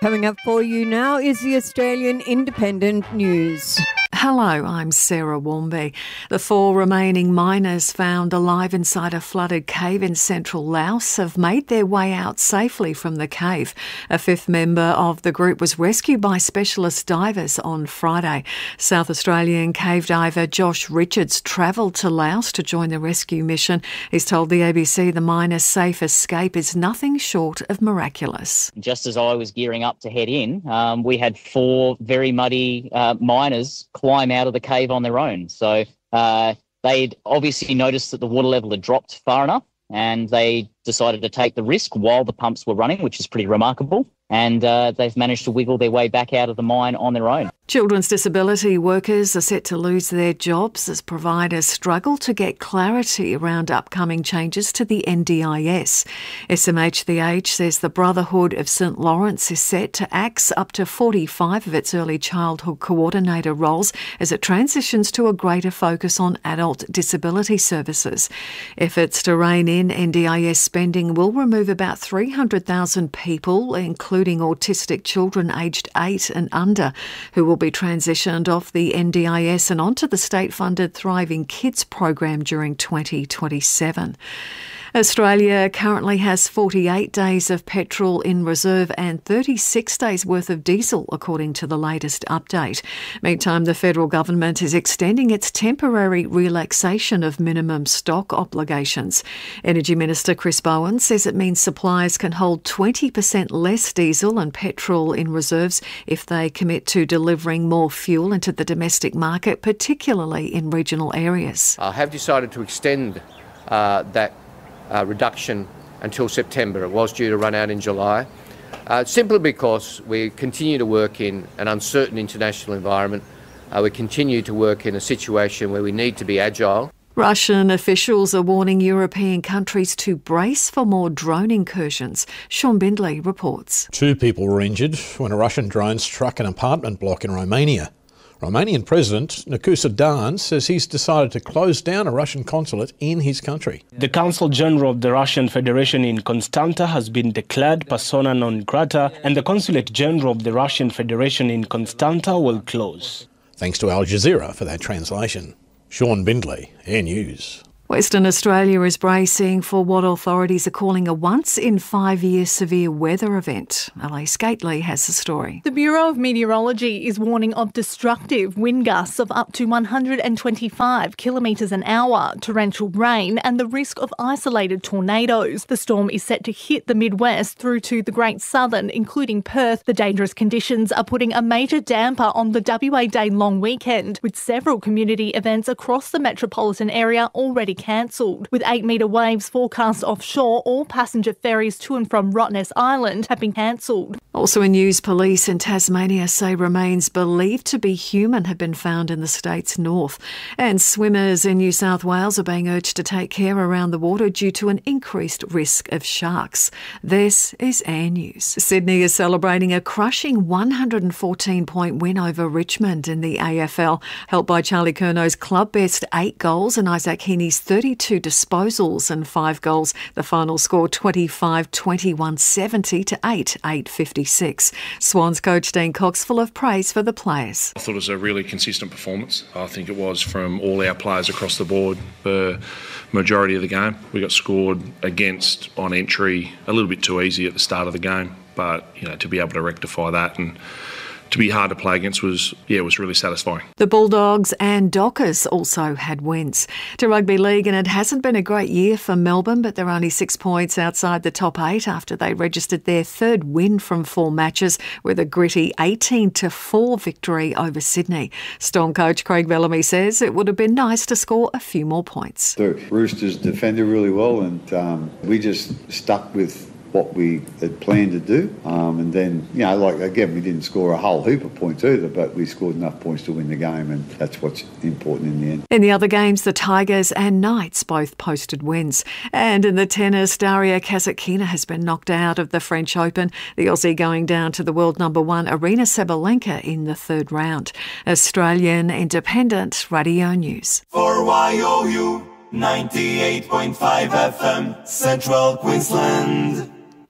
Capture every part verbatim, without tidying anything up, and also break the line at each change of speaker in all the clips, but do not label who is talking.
Coming up for you now is the Australian Independent News.
Hello, I'm Sarah Warmby. The four remaining miners found alive inside a flooded cave in central Laos have made their way out safely from the cave. A fifth member of the group was rescued by specialist divers on Friday. South Australian cave diver Josh Richards travelled to Laos to join the rescue mission. He's told the A B C the miners' safe escape is nothing short of miraculous.
Just as I was gearing up to head in, um, we had four very muddy uh, miners climb out of the cave on their own. So uh, they'd obviously noticed that the water level had dropped far enough, and they decided to take the risk while the pumps were running, which is pretty remarkable. And uh, they've managed to wiggle their way back out of the mine on their own.
Children's disability workers are set to lose their jobs as providers struggle to get clarity around upcoming changes to the N D I S. S M H the Age says the Brotherhood of St Lawrence is set to axe up to forty-five of its early childhood coordinator roles as it transitions to a greater focus on adult disability services. Efforts to rein in N D I S spending will remove about three hundred thousand people, including including autistic children aged eight and under, who will be transitioned off the N D I S and onto the state-funded Thriving Kids program during twenty twenty-seven. Australia currently has forty-eight days of petrol in reserve and thirty-six days worth of diesel, according to the latest update. Meantime, the federal government is extending its temporary relaxation of minimum stock obligations. Energy Minister Chris Bowen says it means suppliers can hold twenty percent less diesel and petrol in reserves if they commit to delivering more fuel into the domestic market, particularly in regional areas.
I have decided to extend uh, that Uh, reduction until September. It was due to run out in July, uh, simply because we continue to work in an uncertain international environment. Uh, we continue to work in a situation where we need to be agile.
Russian officials are warning European countries to brace for more drone incursions. Sean Bindley reports.
Two people were injured when a Russian drone struck an apartment block in Romania. Romanian President Nicolae Dan says he's decided to close down a Russian consulate in his country.
The Consul General of the Russian Federation in Constanta has been declared persona non grata, and the Consulate General of the Russian Federation in Constanta will close.
Thanks to Al Jazeera for that translation. Sean Bindley, Air News.
Western Australia is bracing for what authorities are calling a once-in-five-year severe weather event. Elise Gately has the story.
The Bureau of Meteorology is warning of destructive wind gusts of up to one hundred twenty-five kilometres an hour, torrential rain and the risk of isolated tornadoes. The storm is set to hit the Midwest through to the Great Southern, including Perth. The dangerous conditions are putting a major damper on the W A Day long weekend, with several community events across the metropolitan area already cancelled. With eight metre waves forecast offshore, all passenger ferries to and from Rottnest Island have been cancelled.
Also in news, police in Tasmania say remains believed to be human have been found in the state's north. And swimmers in New South Wales are being urged to take care around the water due to an increased risk of sharks. This is Air News. Sydney is celebrating a crushing one hundred fourteen point win over Richmond in the A F L, helped by Charlie Curnow's club best eight goals and Isaac Heaney's thirty-two disposals and five goals. The final score twenty-five twenty-one seventy to eight eight fifty-six. Swans coach Dean Cox full of praise for the players.
I thought it was a really consistent performance. I think it was from all our players across the board for majority of the game. We got scored against on entry a little bit too easy at the start of the game, but you know, to be able to rectify that and to be hard to play against was, yeah, was really satisfying.
The Bulldogs and Dockers also had wins. To rugby league, and it hasn't been a great year for Melbourne, but they're only six points outside the top eight after they registered their third win from four matches with a gritty eighteen to four victory over Sydney. Storm coach Craig Bellamy says it would have been nice to score a few more points.
The Roosters defended really well, and um, we just stuck with what we had planned to do. Um, and then, you know, like, again, we didn't score a whole heap of points either, but we scored enough points to win the game, and that's what's important in the end.
In the other games, the Tigers and Knights both posted wins. And in the tennis, Daria Kasatkina has been knocked out of the French Open, the Aussie going down to the world number one Arina Sabalenka in the third round. Australian Independent Radio News.
For Y O U, ninety-eight point five F M, Central Queensland.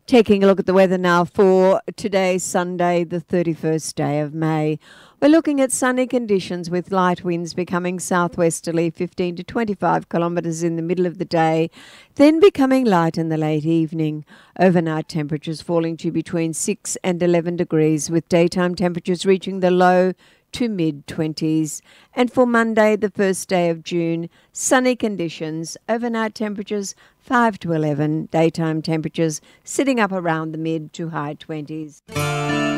Taking a look at the weather now for today, Sunday, the thirty-first day of May. We're looking at sunny conditions with light winds becoming southwesterly, fifteen to twenty-five kilometres in the middle of the day, then becoming light in the late evening. Overnight temperatures falling to between six and eleven degrees, with daytime temperatures reaching the low to mid-twenties. And for Monday, the first day of June, sunny conditions, overnight temperatures five to eleven, daytime temperatures sitting up around the mid to high twenties.